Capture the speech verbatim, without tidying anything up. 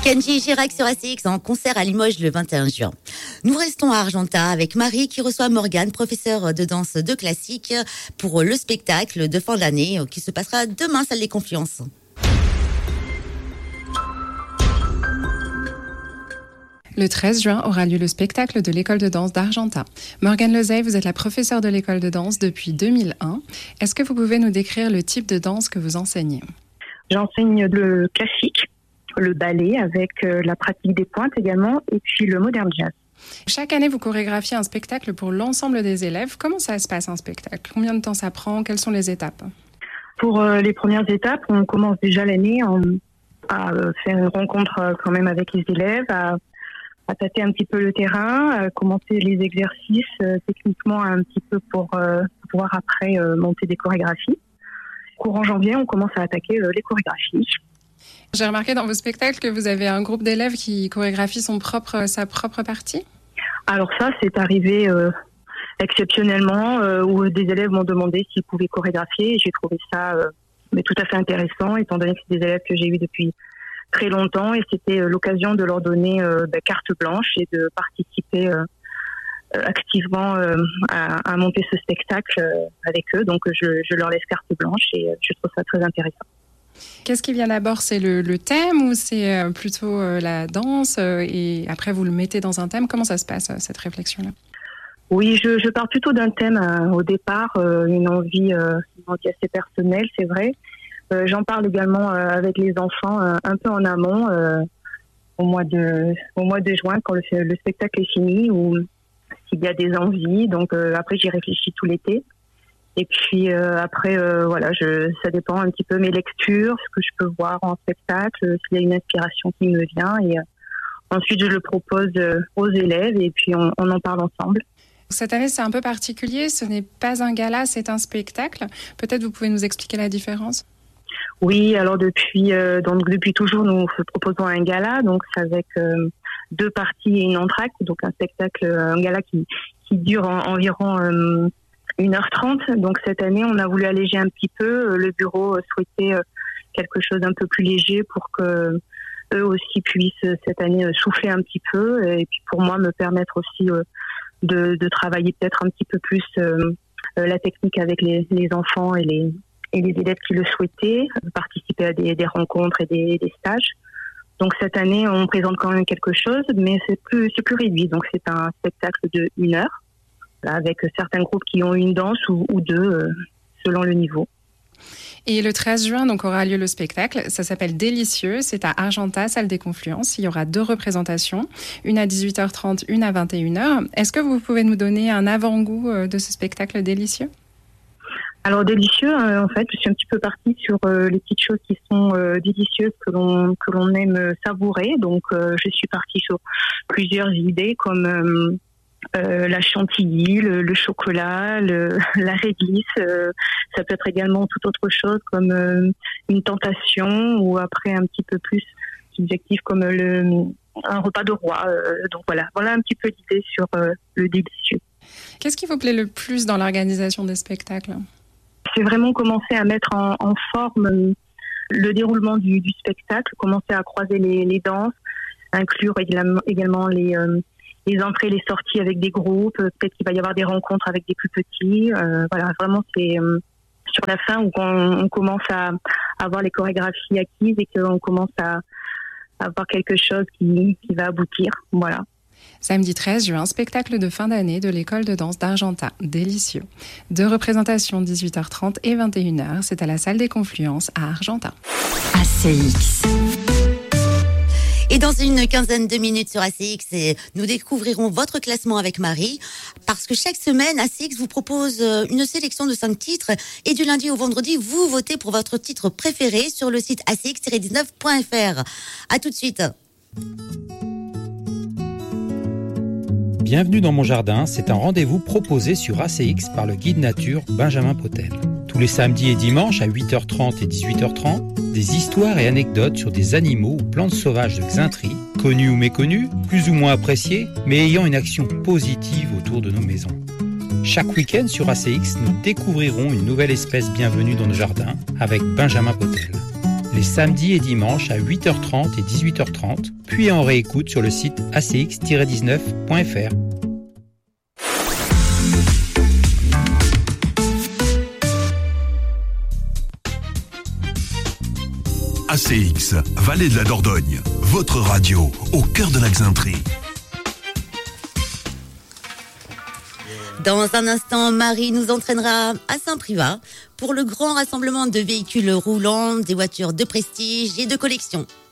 Kenji Girac sur A C X en concert à Limoges le vingt et un juin. Nous restons à Argentat avec Marie qui reçoit Morgane, professeure de danse de classique, pour le spectacle de fin d'année qui se passera demain, salle des Confluences. Le treize juin aura lieu le spectacle de l'école de danse d'Argentat. Morgane Lezay, vous êtes la professeure de l'école de danse depuis deux mille un. Est-ce que vous pouvez nous décrire le type de danse que vous enseignez ? J'enseigne le classique, le ballet avec la pratique des pointes également, et puis le modern jazz. Chaque année, vous chorégraphiez un spectacle pour l'ensemble des élèves. Comment ça se passe un spectacle ? Combien de temps ça prend ? Quelles sont les étapes ? Pour les premières étapes, on commence déjà l'année en, à faire une rencontre quand même avec les élèves, à à tâter un petit peu le terrain, à commencer les exercices euh, techniquement un petit peu pour euh, pouvoir après euh, monter des chorégraphies. Courant janvier, on commence à attaquer euh, les chorégraphies. J'ai remarqué dans vos spectacles que vous avez un groupe d'élèves qui chorégraphie son propre, sa propre partie. Alors ça, c'est arrivé euh, exceptionnellement, euh, où des élèves m'ont demandé s'ils pouvaient chorégraphier. Et j'ai trouvé ça euh, mais tout à fait intéressant, étant donné que c'est des élèves que j'ai eus depuis très longtemps, et c'était l'occasion de leur donner euh, bah, carte blanche et de participer euh, activement euh, à, à monter ce spectacle euh, avec eux. Donc je, je leur laisse carte blanche et euh, je trouve ça très intéressant. Qu'est-ce qui vient d'abord ? C'est le, le thème ou c'est euh, plutôt euh, la danse euh, et après vous le mettez dans un thème ? Comment ça se passe, euh, cette réflexion-là ? Oui, je, je pars plutôt d'un thème euh, au départ, euh, une envie, euh, une envie assez personnelle, c'est vrai. Euh, j'en parle également euh, avec les enfants euh, un peu en amont, euh, au mois de au mois de juin, quand le, le spectacle est fini, ou s'il y a des envies. Donc euh, après, j'y réfléchis tout l'été. Et puis euh, après, euh, voilà, je, ça dépend un petit peu mes lectures, ce que je peux voir en spectacle, s'il y a une inspiration qui me vient. Et euh, ensuite, je le propose euh, aux élèves et puis on, on en parle ensemble. Cette année, c'est un peu particulier. Ce n'est pas un gala, c'est un spectacle. Peut-être vous pouvez nous expliquer la différence ? Oui, alors depuis euh, donc depuis toujours, nous proposons un gala, donc c'est avec euh, deux parties et une entracte, donc un spectacle, un gala qui qui dure en, environ euh, une heure trente. Donc cette année, on a voulu alléger un petit peu. Le bureau souhaitait euh, quelque chose d'un peu plus léger pour que eux aussi puissent cette année souffler un petit peu, et puis pour moi me permettre aussi euh, de, de travailler peut-être un petit peu plus euh, la technique avec les, les enfants et les et les élèves qui le souhaitaient, participer à des, des rencontres et des, des stages. Donc cette année, on présente quand même quelque chose, mais c'est plus, c'est plus réduit. Donc c'est un spectacle de une heure, avec certains groupes qui ont une danse ou, ou deux, euh, selon le niveau. Et le treize juin, donc, aura lieu le spectacle. Ça s'appelle Délicieux. C'est à Argentat, salle des Confluences. Il y aura deux représentations, une à dix-huit heures trente, une à vingt et une heures. Est-ce que vous pouvez nous donner un avant-goût de ce spectacle Délicieux ? Alors délicieux, euh, en fait, je suis un petit peu partie sur euh, les petites choses qui sont euh, délicieuses que l'on que l'on aime savourer. Donc, euh, je suis partie sur plusieurs idées comme euh, euh, la chantilly, le, le chocolat, le, la réglisse. Euh, ça peut être également toute autre chose comme euh, une tentation, ou après un petit peu plus subjectif comme le un repas de roi. Euh, donc voilà, voilà un petit peu l'idée sur euh, le délicieux. Qu'est-ce qui vous plaît le plus dans l'organisation des spectacles ? C'est vraiment commencer à mettre en, en forme le déroulement du, du spectacle, commencer à croiser les, les danses, inclure également, également les, euh, les entrées, les sorties avec des groupes. Peut-être qu'il va y avoir des rencontres avec des plus petits. Euh, voilà, vraiment, c'est euh, sur la fin où on, on commence à, à avoir les chorégraphies acquises et qu'on commence à, à avoir quelque chose qui, qui va aboutir. Voilà. Samedi treize juin, spectacle de fin d'année de l'école de danse d'Argentat, Délicieux. Deux représentations, dix-huit heures trente et vingt et une heures. C'est à la salle des Confluences à Argentat. A C X. Et dans une quinzaine de minutes sur A C X, nous découvrirons votre classement avec Marie, parce que chaque semaine, A C X vous propose une sélection de cinq titres, et du lundi au vendredi, vous votez pour votre titre préféré sur le site a c x tiret dix-neuf point f r. À tout de suite. Bienvenue dans mon jardin, c'est un rendez-vous proposé sur A C X par le guide nature Benjamin Potel. Tous les samedis et dimanches à huit heures trente et dix-huit heures trente, des histoires et anecdotes sur des animaux ou plantes sauvages de Xaintree, connus ou méconnus, plus ou moins appréciés, mais ayant une action positive autour de nos maisons. Chaque week-end sur A C X, nous découvrirons une nouvelle espèce bienvenue dans nos jardins avec Benjamin Potel. les samedis et dimanches à huit heures trente et dix-huit heures trente, puis en réécoute sur le site a c x tiret dix-neuf point f r. A C X, Vallée de la Dordogne, votre radio au cœur de la Xainterie. Dans un instant, Marie nous entraînera à Saint-Privat pour le grand rassemblement de véhicules roulants, des voitures de prestige et de collection.